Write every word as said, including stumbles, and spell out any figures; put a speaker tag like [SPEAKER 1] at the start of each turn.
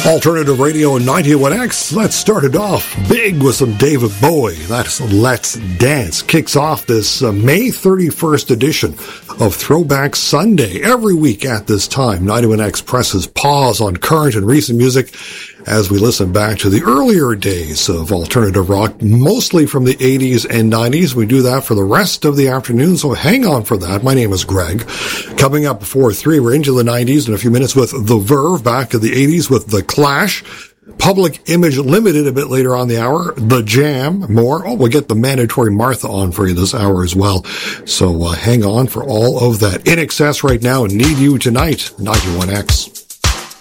[SPEAKER 1] Alternative Radio ninety-one X. Let's start it off big with some David Bowie. That's Let's Dance. Kicks off this uh, May thirty-first edition of Throwback Sunday. Every week at this time, ninety-one X presses pause on current and recent music as we listen back to the earlier days of alternative rock, mostly from the eighties and nineties. We do that for the rest of the afternoon, so hang on for that. My name is Greg. Coming up before three, we're into the nineties in a few minutes with The Verve, back to the eighties with The Clash, Public Image Limited a bit later on the hour, The Jam, more. Oh, we'll get the mandatory Martha on for you this hour as well. So uh, hang on for all of that. In Excess right now, Need You Tonight, ninety-one X.